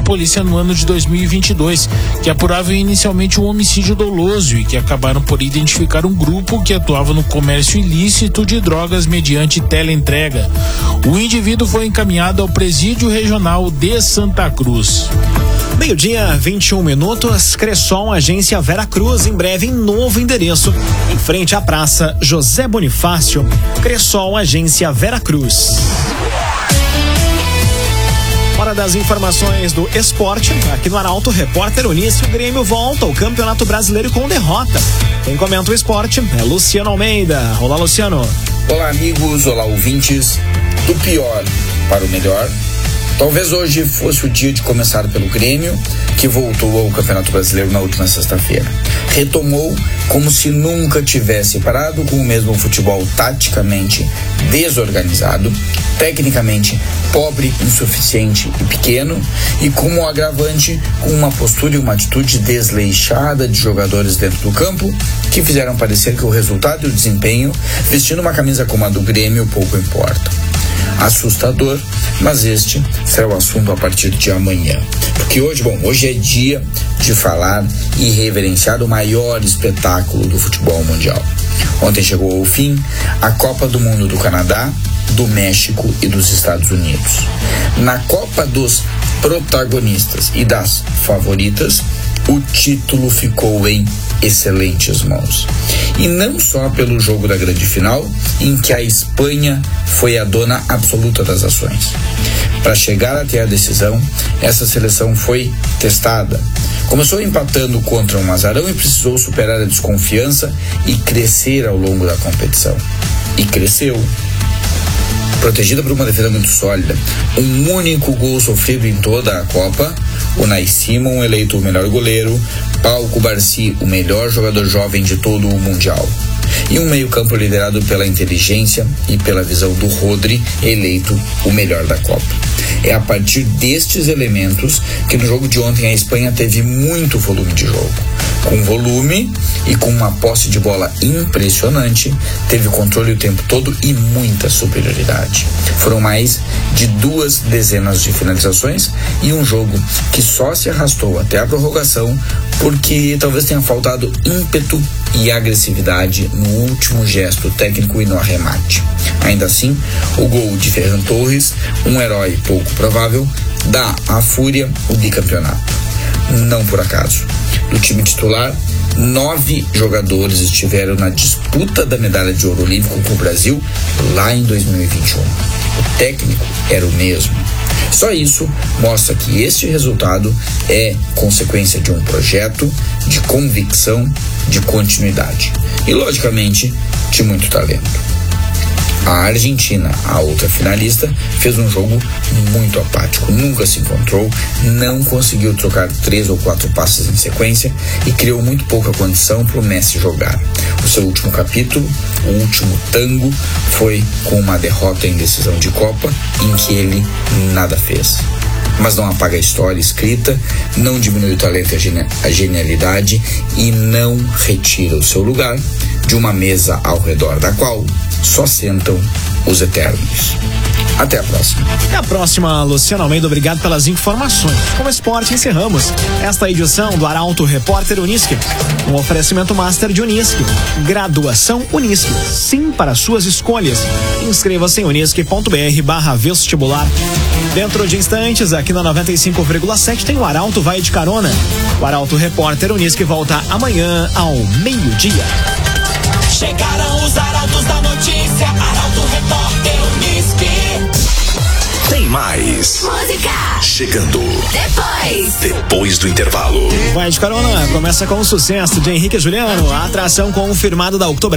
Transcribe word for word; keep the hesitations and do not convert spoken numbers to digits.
polícia no ano de dois mil e vinte e dois, que apuravam inicialmente um homicídio doloso e que acabaram por identificar um grupo que atuava no comércio ilícito de drogas mediante teleentrega. O indivíduo foi encaminhado ao Presídio Regional de Santa Cruz. Meio-dia, vinte e um minutos, Cressol, agência Vera Cruz, em breve em novo endereço, em frente à Praça José Bonifácio. Cressol, agência Vera Cruz. Hora das informações do esporte, aqui no Arauto Repórter Unisque. O Grêmio volta ao Campeonato Brasileiro com derrota. Quem comenta o esporte é Luciano Almeida. Olá, Luciano. Olá, amigos, olá, ouvintes. Do pior para o melhor, talvez hoje fosse o dia de começar pelo Grêmio, que voltou ao Campeonato Brasileiro na última sexta-feira. Retomou como se nunca tivesse parado, com o mesmo futebol taticamente desorganizado, tecnicamente pobre, insuficiente e pequeno, e como agravante, com uma postura e uma atitude desleixada de jogadores dentro do campo, que fizeram parecer que o resultado e o desempenho, vestindo uma camisa como a do Grêmio, pouco importam. Assustador, mas este será o assunto a partir de amanhã. Porque hoje, bom, hoje é dia de falar e reverenciar o maior espetáculo do futebol mundial. Ontem chegou ao fim a Copa do Mundo do Canadá, do México e dos Estados Unidos. Na Copa dos protagonistas e das favoritas, o título ficou em excelentes mãos. E não só pelo jogo da grande final, em que a Espanha foi a dona absoluta das ações. Para chegar até a decisão, essa seleção foi testada. Começou empatando contra um azarão e precisou superar a desconfiança e crescer ao longo da competição. E cresceu. Protegida por uma defesa muito sólida, um único gol sofrido em toda a Copa, Unai Simon eleito o melhor goleiro, Pau Cubarsí o melhor jogador jovem de todo o Mundial, e um meio-campo liderado pela inteligência e pela visão do Rodri, eleito o melhor da Copa. É a partir destes elementos que no jogo de ontem a Espanha teve muito volume de jogo. Com volume e com uma posse de bola impressionante, teve controle o tempo todo e muita superioridade. Foram mais de duas dezenas de finalizações e um jogo que só se arrastou até a prorrogação porque talvez tenha faltado ímpeto e agressividade no último gesto técnico e no arremate. Ainda assim, o gol de Ferran Torres, um herói pouco provável, dá à Fúria o bicampeonato. Não por acaso. Do time titular, nove jogadores estiveram na disputa da medalha de ouro olímpico com o Brasil lá em dois mil e vinte e um. O técnico era o mesmo. Só isso mostra que este resultado é consequência de um projeto, de convicção, de continuidade e, logicamente, de muito talento. A Argentina, a outra finalista, fez um jogo muito apático, nunca se encontrou, não conseguiu trocar três ou quatro passes em sequência e criou muito pouca condição para o Messi jogar. O seu último capítulo, o último tango, foi com uma derrota em decisão de Copa, em que ele nada fez. Mas não apaga a história escrita, não diminui o talento e a genialidade e não retira o seu lugar de uma mesa ao redor da qual só sentam os eternos. Até a próxima. Até a próxima, Luciano Almeida. Obrigado pelas informações. Com o esporte, encerramos esta edição do Arauto Repórter Unisque. Um oferecimento master de Unisque. Graduação Unisque. Sim para suas escolhas. Inscreva-se em unisque.br barra vestibular. Dentro de instantes, aqui na noventa e cinco vírgula sete, tem o Arauto Vai de Carona. O Arauto Repórter Unisque volta amanhã ao meio-dia. Chegaram os arautos da notícia, Arauto Repórter Unisque. Tem mais. Música. Chegando. Depois. Depois do intervalo. Vai de Carona começa com o sucesso de Henrique e Juliano. A atração confirmada da Oktoberfest